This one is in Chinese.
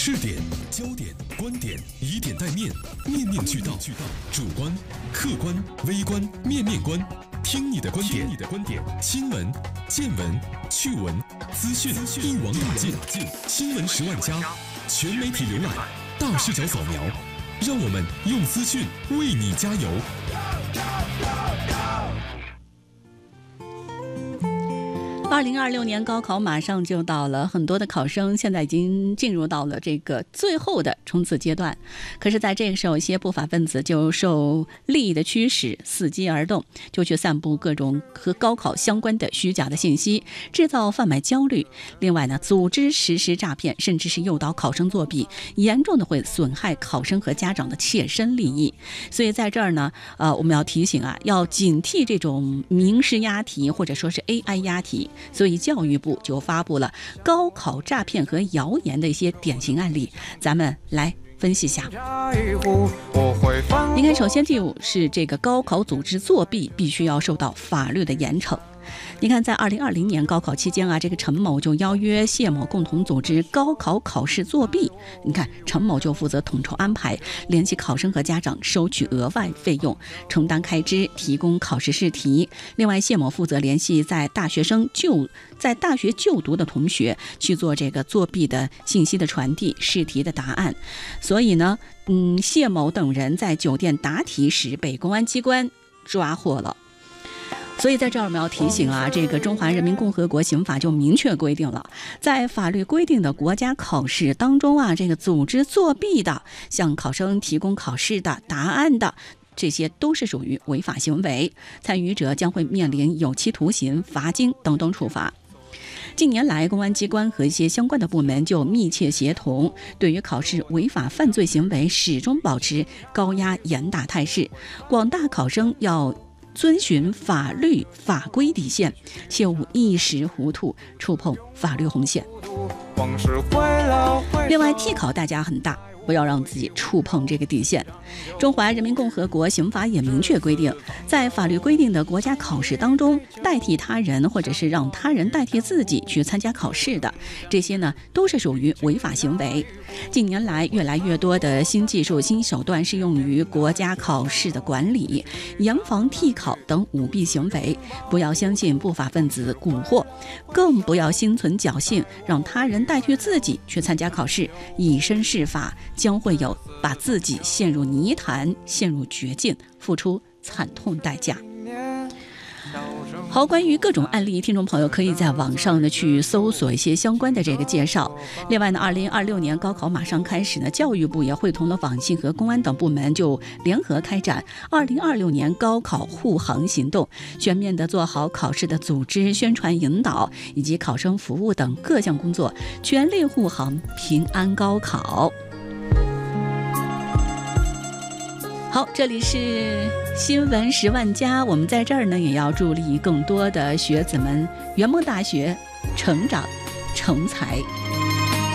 试点、焦点、观点，以点带面，面面俱到。主观、客观、微观、面面观，听你的观点。新闻、见闻、趣闻、资讯一网打尽。新闻10万加，全媒体浏览，大视角扫描，让我们用资讯为你加油。 2026年高考马上就到了，很多的考生现在已经进入到了这个最后的冲刺阶段。可是在这个时候，一些不法分子就受利益的驱使，伺机而动，就去散布各种和高考相关的虚假的信息，制造贩卖焦虑。另外呢，组织实施诈骗，甚至是诱导考生作弊，严重的会损害考生和家长的切身利益。所以在这儿呢，我们要提醒啊，要警惕这种明示押题或者说是 AI 押题。所以教育部就发布了高考诈骗和谣言的一些典型案例，咱们来分析一下。你看，首先第5是这个高考组织作弊必须要受到法律的严惩。你看，在2020年高考期间啊，这个陈某就邀约谢某共同组织高考考试作弊。你看，陈某就负责统筹安排，联系考生和家长收取额外费用，承担开支，提供考试试题。另外，谢某负责联系在大学就读的同学去做这个作弊的信息的传递、试题的答案。所以呢，谢某等人在酒店答题时被公安机关抓获了。所以在这儿我们要提醒啊，这个中华人民共和国刑法就明确规定了，在法律规定的国家考试当中啊，这个组织作弊的、向考生提供考试的答案的，这些都是属于违法行为，参与者将会面临有期徒刑、罚金等等处罚。近年来，公安机关和一些相关的部门就密切协同，对于考试违法犯罪行为始终保持高压严打态势。广大考生要遵循法律法规底线，切勿一时糊涂触碰法律红线。另外，替考代价很大，不要让自己触碰这个底线。中华人民共和国刑法也明确规定，在法律规定的国家考试当中，代替他人或者是让他人代替自己去参加考试的，这些呢都是属于违法行为。近年来，越来越多的新技术、新手段适用于国家考试的管理，严防替考等舞弊行为。不要相信不法分子蛊惑，更不要心存侥幸，让他人代替自己去参加考试，以身试法，将会有把自己陷入泥潭、陷入绝境，付出惨痛代价。好，关于各种案例，听众朋友可以在网上呢去搜索一些相关的这个介绍。另外呢，2026年高考马上开始呢，教育部也会同了网信和公安等部门就联合开展2026年高考护航行动，全面的做好考试的组织、宣传引导以及考生服务等各项工作，全力护航平安高考。好，这里是新闻10万加，我们在这儿呢也要助力更多的学子们圆梦大学成长成才。